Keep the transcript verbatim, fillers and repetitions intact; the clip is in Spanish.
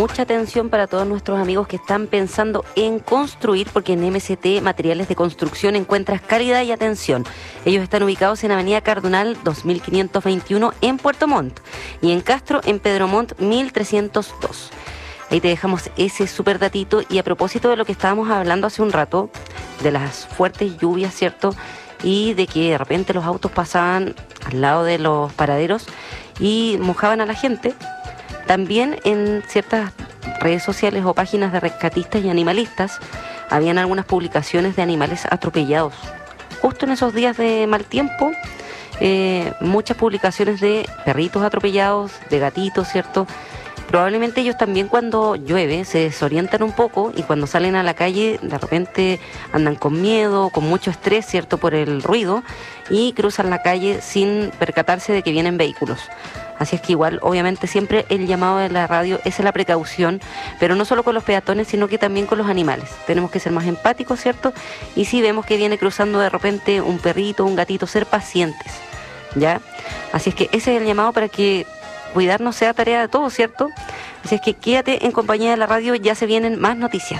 mucha atención para todos nuestros amigos que están pensando en construir, porque en M S T Materiales de Construcción encuentras calidad y atención. Ellos están ubicados en Avenida Cardonal dos mil quinientos veintiuno en Puerto Montt y en Castro en Pedro Montt mil trescientos dos. Ahí te dejamos ese súper datito. Y a propósito de lo que estábamos hablando hace un rato, de las fuertes lluvias, ¿cierto? Y de que de repente los autos pasaban al lado de los paraderos y mojaban a la gente. También en ciertas redes sociales o páginas de rescatistas y animalistas habían algunas publicaciones de animales atropellados. Justo en esos días de mal tiempo, eh, muchas publicaciones de perritos atropellados, de gatitos, ¿cierto? Probablemente ellos también cuando llueve se desorientan un poco y cuando salen a la calle de repente andan con miedo, con mucho estrés, ¿cierto? Por el ruido, y cruzan la calle sin percatarse de que vienen vehículos. Así es que igual, obviamente, siempre el llamado de la radio es la precaución, pero no solo con los peatones, sino que también con los animales. Tenemos que ser más empáticos, ¿cierto? Y si vemos que viene cruzando de repente un perrito, un gatito, ser pacientes, ¿ya? Así es que ese es el llamado para que cuidarnos sea tarea de todos, ¿cierto? Así es que quédate en compañía de la radio, ya se vienen más noticias.